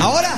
Ahora.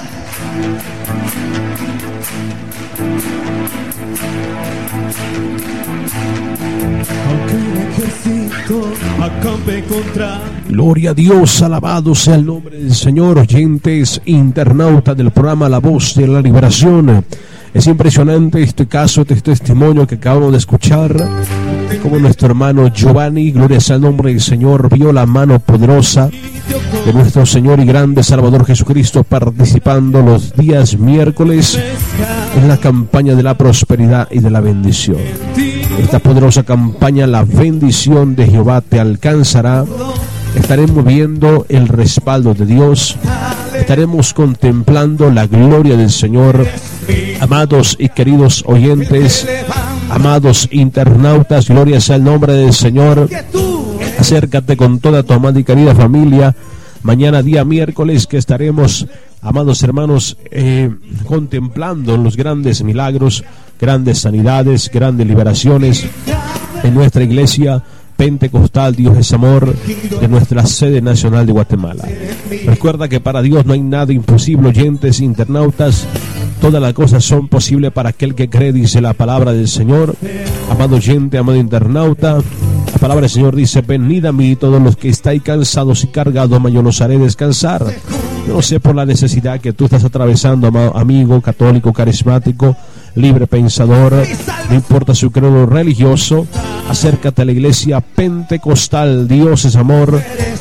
Aunque el ejército acampe contra... Gloria a Dios, alabado sea el nombre del Señor. Oyentes, internautas del programa La Voz de la Liberación. Es impresionante este caso, este testimonio que acabamos de escuchar, como nuestro hermano Giovanni, gloria sea el nombre del Señor, vio la mano poderosa de nuestro Señor y grande Salvador Jesucristo participando los días miércoles en la campaña de la prosperidad y de la bendición. Esta poderosa campaña, la bendición de Jehová te alcanzará. Estaremos viendo el respaldo de Dios, estaremos contemplando la gloria del Señor. Amados y queridos oyentes, amados internautas, gloria sea el nombre del Señor. Acércate con toda tu amada y querida familia. Mañana día miércoles que estaremos, amados hermanos, contemplando los grandes milagros, grandes sanidades, grandes liberaciones en nuestra iglesia Pentecostal Dios es Amor de nuestra sede nacional de Guatemala. Recuerda que para Dios no hay nada imposible, oyentes, internautas. Todas las cosas son posibles para aquel que cree, dice la palabra del Señor. Amado oyente, amado internauta, la palabra del Señor dice: venid a mí todos los que estáis cansados y cargados, mas yo los haré descansar. Yo no sé por la necesidad que tú estás atravesando, amado amigo, católico, carismático, libre pensador, no importa su credo religioso, acércate a la iglesia Pentecostal Dios es Amor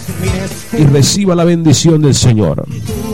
y reciba la bendición del Señor.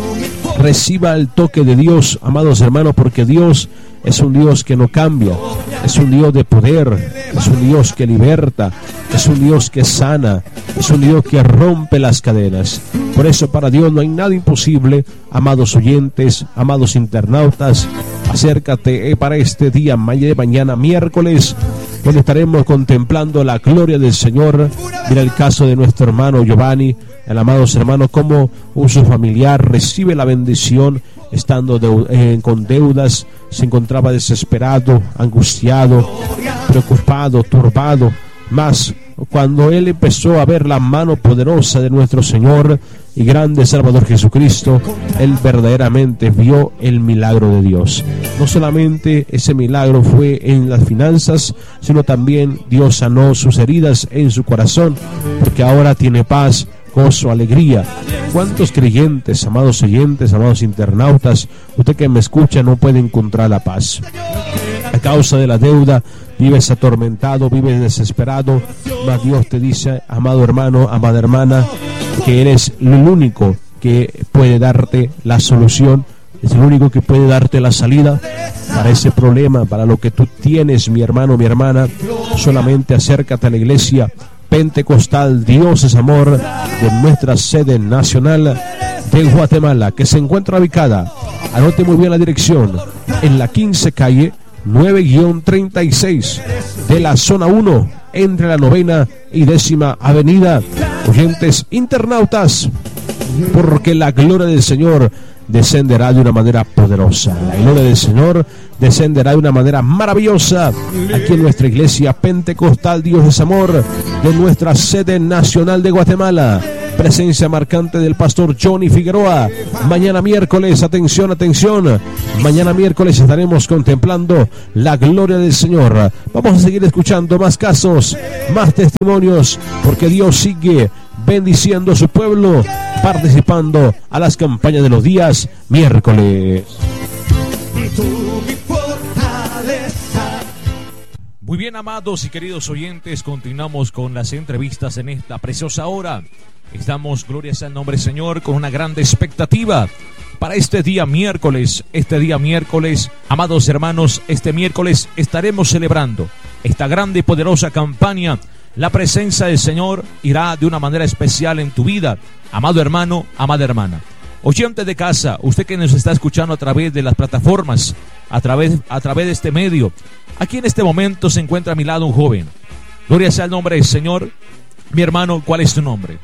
Reciba el toque de Dios, amados hermanos, porque Dios es un Dios que no cambia, es un Dios de poder, es un Dios que liberta, es un Dios que sana, es un Dios que rompe las cadenas. Por eso para Dios no hay nada imposible, amados oyentes, amados internautas. Acércate para este día, mañana miércoles, donde estaremos contemplando la gloria del Señor. Mira el caso de nuestro hermano Giovanni, el amados hermanos, como su familiar recibe la bendición estando con deudas, se encontraba desesperado, angustiado, preocupado, turbado. Mas cuando él empezó a ver la mano poderosa de nuestro Señor y grande Salvador Jesucristo, él verdaderamente vio el milagro de Dios. No solamente ese milagro fue en las finanzas, sino también Dios sanó sus heridas en su corazón, porque ahora tiene paz, gozo, alegría. ¿Cuántos creyentes, amados oyentes, amados internautas, usted que me escucha, no puede encontrar la paz? A causa de la deuda, vives atormentado, vives desesperado, mas Dios te dice, amado hermano, amada hermana, que eres el único que puede darte la solución, es el único que puede darte la salida para ese problema, para lo que tú tienes, mi hermano, mi hermana. Solamente acércate a la iglesia Pentecostal Dios es Amor de nuestra sede nacional de Guatemala, que se encuentra ubicada, anote muy bien la dirección, en la 15 calle 9-36 de la zona 1, entre la 9ª y 10ª avenida. Oyentes internautas, porque la gloria del Señor descenderá de una manera poderosa. La gloria del Señor descenderá de una manera maravillosa aquí en nuestra iglesia Pentecostal Dios es Amor de nuestra sede nacional de Guatemala. Presencia marcante del pastor Johnny Figueroa. Mañana miércoles, atención, atención, mañana miércoles estaremos contemplando la gloria del Señor. Vamos a seguir escuchando más casos, más testimonios, porque Dios sigue bendiciendo a su pueblo, participando a las campañas de los días miércoles. Muy bien, amados y queridos oyentes, continuamos con las entrevistas en esta preciosa hora. Estamos, gloria sea el nombre del Señor, con una gran expectativa para este día miércoles. Amados hermanos, este miércoles estaremos celebrando esta grande y poderosa campaña. La presencia del Señor irá de una manera especial en tu vida, amado hermano, amada hermana. Oyente de casa, usted que nos está escuchando a través de las plataformas, a través de este medio, aquí en este momento se encuentra a mi lado un joven. Gloria sea el nombre del Señor. Mi hermano, ¿cuál es tu nombre?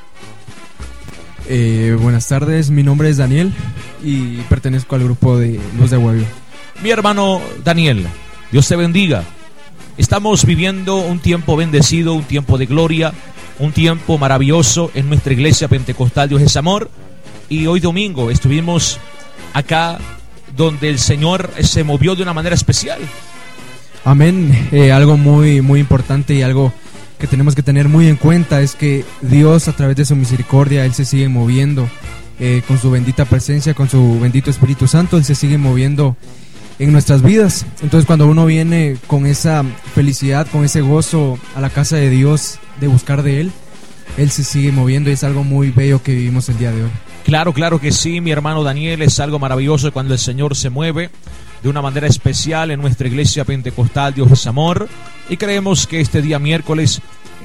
Buenas tardes, mi nombre es Daniel y pertenezco al grupo de Luz de Guavio. Mi hermano Daniel, Dios te bendiga. Estamos viviendo un tiempo bendecido, un tiempo de gloria, un tiempo maravilloso en nuestra iglesia Pentecostal Dios es Amor. Y hoy domingo estuvimos acá donde el Señor se movió de una manera especial. Amén. Algo muy, muy importante y algo que tenemos que tener muy en cuenta es que Dios, a través de su misericordia, Él se sigue moviendo con su bendita presencia, con su bendito Espíritu Santo. Él se sigue moviendo en nuestras vidas. Entonces, cuando uno viene con esa felicidad, con ese gozo a la casa de Dios, de buscar de Él, Él se sigue moviendo y es algo muy bello que vivimos el día de hoy. Claro, claro que sí, mi hermano Daniel, es algo maravilloso cuando el Señor se mueve de una manera especial en nuestra iglesia pentecostal Dios es Amor, y creemos que este día miércoles,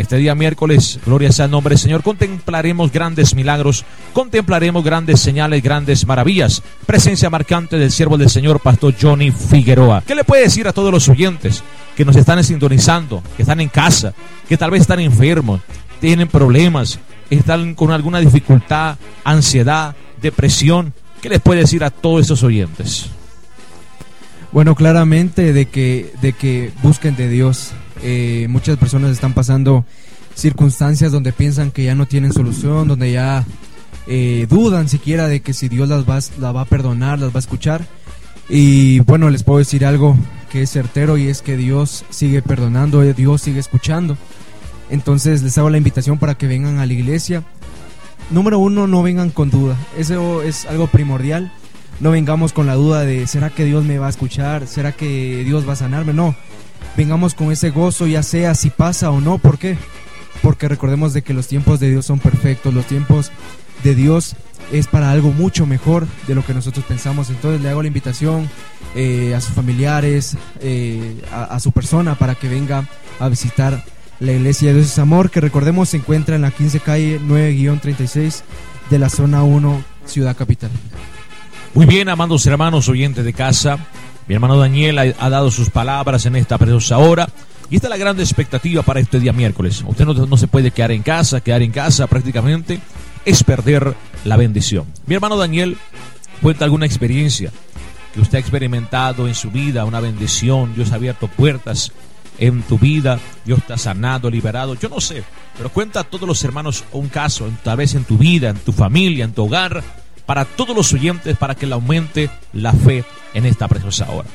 gloria sea el nombre del Señor, contemplaremos grandes milagros, contemplaremos grandes señales, grandes maravillas, presencia marcante del siervo del Señor, Pastor Johnny Figueroa. ¿Qué le puede decir a todos los oyentes que nos están sintonizando, que están en casa, que tal vez están enfermos, tienen problemas, están con alguna dificultad, ansiedad, depresión? ¿Qué les puede decir a todos esos oyentes? Bueno, claramente de que busquen de Dios. Muchas personas están pasando circunstancias donde piensan que ya no tienen solución, donde ya dudan siquiera de que si Dios las va a perdonar, las va a escuchar. Y bueno, les puedo decir algo que es certero, y es que Dios sigue perdonando, Dios sigue escuchando. Entonces les hago la invitación para que vengan a la iglesia. Número uno, no vengan con duda. Eso es algo primordial. No vengamos con la duda de ¿será que Dios me va a escuchar? ¿Será que Dios va a sanarme? No, vengamos con ese gozo, ya sea si pasa o no. ¿Por qué? Porque recordemos de que los tiempos de Dios son perfectos. Los tiempos de Dios es para algo mucho mejor de lo que nosotros pensamos. Entonces le hago la invitación a sus familiares, a su persona, para que venga a visitar la iglesia de Dios es Amor, que recordemos se encuentra en la 15 calle 9-36 de la zona 1, Ciudad Capital. Muy bien, amados hermanos oyentes de casa, mi hermano Daniel ha dado sus palabras en esta preciosa hora, y esta es la gran expectativa para este día miércoles. Usted no se puede quedar en casa prácticamente es perder la bendición. Mi hermano Daniel, cuenta alguna experiencia que usted ha experimentado en su vida, una bendición. Dios ha abierto puertas en tu vida, Dios te ha sanado, liberado, yo no sé, pero cuenta a todos los hermanos un caso, tal vez en tu vida, en tu familia, en tu hogar, para todos los oyentes, para que le aumente la fe en esta preciosa hora.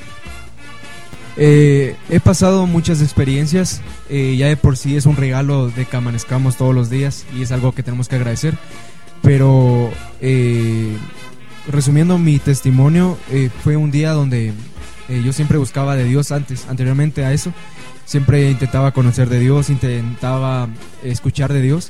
He pasado muchas experiencias, ya de por sí es un regalo de que amanezcamos todos los días y es algo que tenemos que agradecer, pero resumiendo mi testimonio, fue un día donde yo siempre buscaba de Dios anteriormente a eso. Siempre intentaba conocer de Dios, intentaba escuchar de Dios,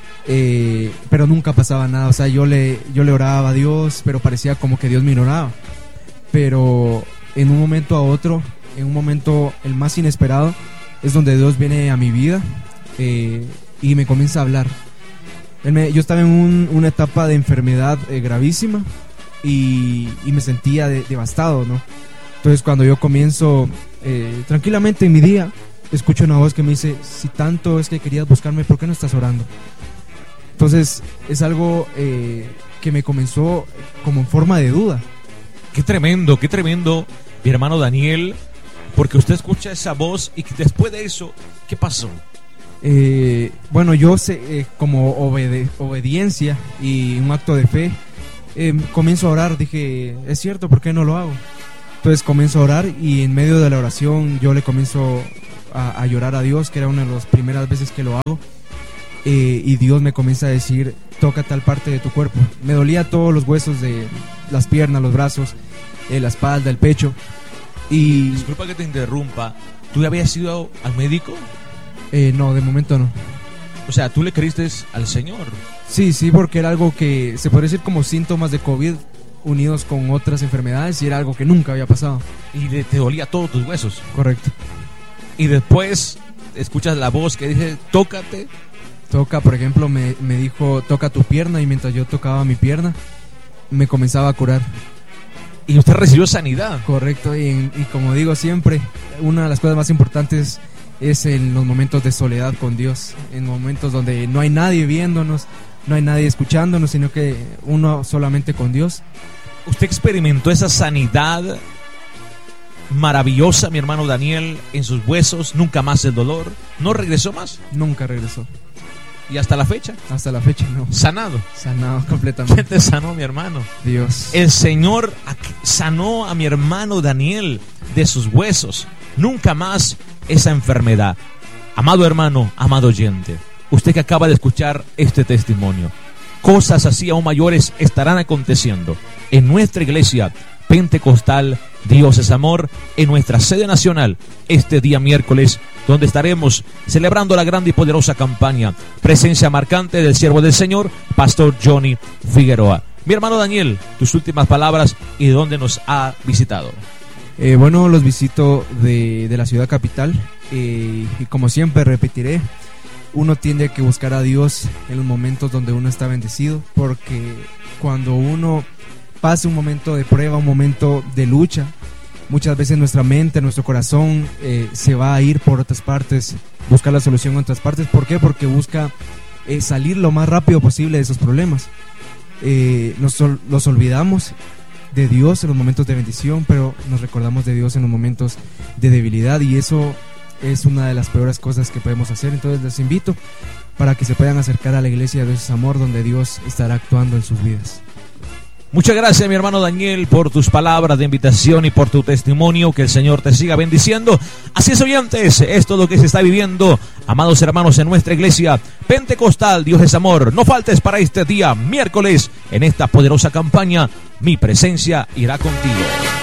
pero nunca pasaba nada. O sea, yo le oraba a Dios, pero parecía como que Dios me ignoraba. Pero en un momento a otro, en un momento el más inesperado, es donde Dios viene a mi vida y me comienza a hablar. Yo estaba en una etapa de enfermedad gravísima y me sentía devastado, ¿no? Entonces cuando yo comienzo tranquilamente en mi día, escucho una voz que me dice: si tanto es que querías buscarme, ¿por qué no estás orando? Entonces es algo que me comenzó como en forma de duda. Qué tremendo, mi hermano Daniel, porque usted escucha esa voz y que después de eso, ¿qué pasó? Bueno, yo sé, como obediencia y un acto de fe, comienzo a orar. Dije, es cierto, ¿por qué no lo hago? Entonces comienzo a orar y en medio de la oración yo le comienzo a llorar a Dios, que era una de las primeras veces que lo hago, y Dios me comienza a decir: toca tal parte de tu cuerpo. Me dolía todos los huesos de las piernas, los brazos, la espalda, el pecho. Y disculpa que te interrumpa, ¿tú ya habías ido al médico? No, de momento no. O sea, ¿tú le creíste al Señor? Sí, porque era algo que se podría decir como síntomas de COVID unidos con otras enfermedades, y era algo que nunca había pasado. Y te dolía todos tus huesos. Correcto. Y después escuchas la voz que dice: tócate. Toca, por ejemplo, me dijo: toca tu pierna, y mientras yo tocaba mi pierna me comenzaba a curar. Y usted recibió sanidad. Correcto, y como digo siempre, una de las cosas más importantes es en los momentos de soledad con Dios, en momentos donde no hay nadie viéndonos, no hay nadie escuchándonos, sino que uno solamente con Dios. ¿Usted experimentó esa sanidad maravillosa, mi hermano Daniel, en sus huesos? ¿Nunca más el dolor? ¿No regresó más? Nunca regresó. ¿Y hasta la fecha? Hasta la fecha no. Sanado. Sanado completamente. ¿Quién te sanó, mi hermano? Dios. El Señor sanó a mi hermano Daniel de sus huesos. Nunca más esa enfermedad. Amado hermano, amado oyente, usted que acaba de escuchar este testimonio, cosas así aún mayores estarán aconteciendo en nuestra iglesia pentecostal Dios es Amor, en nuestra sede nacional, este día miércoles, donde estaremos celebrando la grande y poderosa campaña, presencia marcante del siervo del Señor, Pastor Johnny Figueroa. Mi hermano Daniel, tus últimas palabras y de dónde nos ha visitado. Bueno, los visito de la ciudad capital, y como siempre repetiré, uno tiene que buscar a Dios en los momentos donde uno está bendecido, porque cuando uno pase un momento de prueba, un momento de lucha, muchas veces nuestra mente, nuestro corazón se va a ir por otras partes, buscar la solución en otras partes. ¿Por qué? Porque busca salir lo más rápido posible de esos problemas. Nos olvidamos de Dios en los momentos de bendición, pero nos recordamos de Dios en los momentos de debilidad, y eso es una de las peores cosas que podemos hacer. Entonces les invito para que se puedan acercar a la iglesia de Dios es Amor, donde Dios estará actuando en sus vidas. Muchas gracias, mi hermano Daniel, por tus palabras de invitación y por tu testimonio. Que el Señor te siga bendiciendo. Así es, oyentes, esto es lo que se está viviendo, amados hermanos, en nuestra iglesia pentecostal Dios es Amor. No faltes para este día miércoles en esta poderosa campaña. Mi presencia irá contigo.